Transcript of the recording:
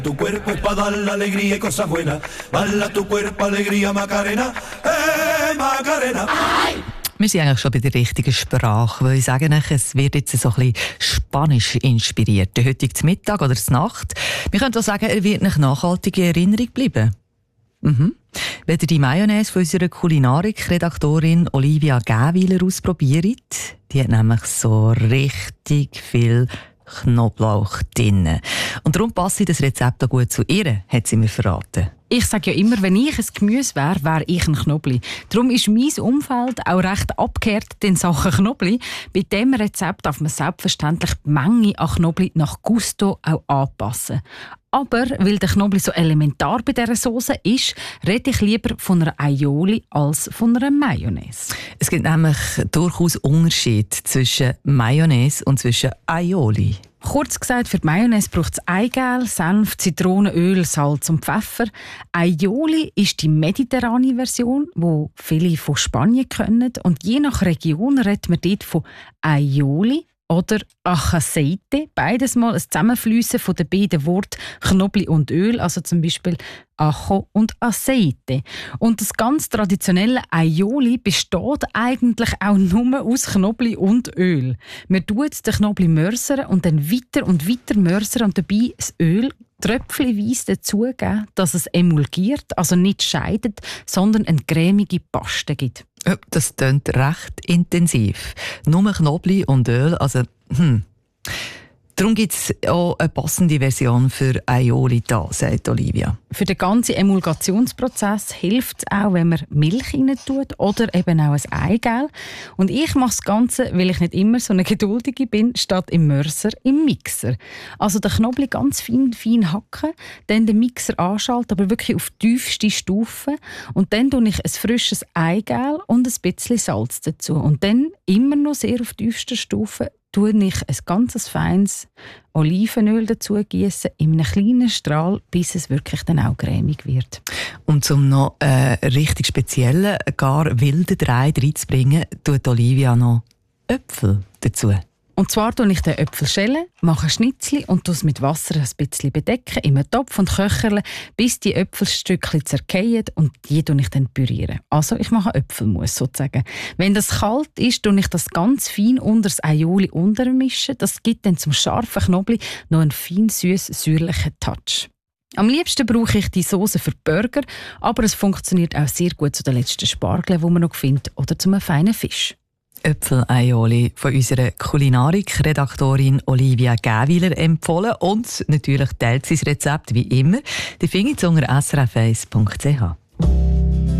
Tu cuerpo es para dar la alegría y cosas buenas. Bala tu cuerpo, alegría, Macarena. Macarena. Wir sind eigentlich schon bei der richtigen Sprache, weil ich sage euch, es wird jetzt so ein bisschen spanisch inspiriert. Der heutige Mittag oder die Nacht. Wir können auch sagen, er wird nach nachhaltiger Erinnerung bleiben. Wenn ihr die Mayonnaise von unserer Kulinarik-Redaktorin Olivia Gäwiler ausprobiert, die hat nämlich so richtig viel Knoblauch drin. Und darum passt das Rezept auch gut zu ihr, hat sie mir verraten. Ich sage ja immer, wenn ich ein Gemüse wäre, wäre ich ein Knobli. Darum ist mein Umfeld auch recht abgekehrt in Sachen Knobli. Bei diesem Rezept darf man selbstverständlich die Menge an Knobli nach Gusto auch anpassen. Aber weil der Knobli so elementar bei dieser Sauce ist, rede ich lieber von einer Aioli als von einer Mayonnaise. Es gibt nämlich durchaus Unterschiede zwischen Mayonnaise und zwischen Aioli. Kurz gesagt, für die Mayonnaise braucht es Eigelb, Senf, Zitronenöl, Salz und Pfeffer. Aioli ist die mediterrane Version, die viele von Spanien kennen. Und je nach Region redet man dort von Aioli oder Aceite. Beides mal ein Zusammenfliessen von den beiden Worten Knobli und Öl, also zum Beispiel Ajo und Aceite. Und das ganz traditionelle Aioli besteht eigentlich auch nur aus Knobli und Öl. Man tut den Knobli mörsern und dann weiter und weiter mörsern und dabei das Öl tröpfchenweise dazugeben, dass es emulgiert, also nicht scheidet, sondern eine cremige Paste gibt. Das klingt recht intensiv. Nur Knobli und Öl, also Darum gibt es auch eine passende Version für Aioli da, sagt Olivia. Für den ganzen Emulgationsprozess hilft es auch, wenn man Milch rein tut oder eben auch ein Eigelb. Und ich mache das Ganze, weil ich nicht immer so eine Geduldige bin, statt im Mörser, im Mixer. Also den Knoblauch ganz fein hacken, dann den Mixer anschalten, aber wirklich auf tiefste Stufe. Und dann tue ich ein frisches Eigelb und ein bisschen Salz dazu. Und dann immer noch sehr auf tiefster Stufe tue ich ein ganz feines Olivenöl dazu gießen in einem kleinen Strahl, bis es wirklich dann auch cremig wird. Und um noch einen richtig speziellen, gar wilden Dreh reinzubringen, tut Olivia noch Äpfel dazu. Und zwar tue ich den Äpfel schälen, mache Schnitzli und tue es mit Wasser ein bisschen bedecken, in einem Topf und köcherle, bis die Äpfelstückchen zergehen und die tue ich dann pürieren. Also ich mache Äpfelmus sozusagen. Wenn das kalt ist, tue ich das ganz fein unter das Aioli untermischen. Das gibt dann zum scharfen Knoblauch noch einen fein süß-säuerlichen Touch. Am liebsten brauche ich die Soße für Burger, aber es funktioniert auch sehr gut zu den letzten Spargeln, die man noch findet, oder zu einem feinen Fisch. Äpfel-Aioli von unserer Kulinarik-Redaktorin Olivia Gäwiler empfohlen und natürlich teilt sie das Rezept wie immer. Die findet ihr unter srf1.ch.